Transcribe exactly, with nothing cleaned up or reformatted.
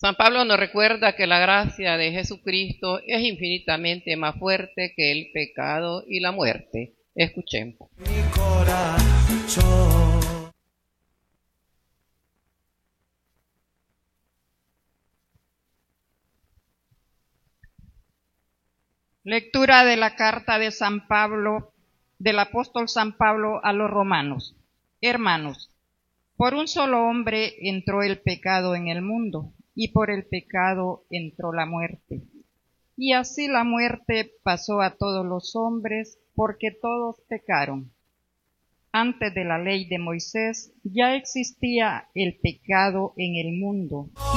San Pablo nos recuerda que la gracia de Jesucristo es infinitamente más fuerte que el pecado y la muerte. Escuchemos. Mi corazón. Lectura de la carta de San Pablo, del apóstol San Pablo a los romanos. Hermanos, por un solo hombre entró el pecado en el mundo, y por el pecado entró la muerte. Y así la muerte pasó a todos los hombres, porque todos pecaron. Antes de la ley de Moisés ya existía el pecado en el mundo.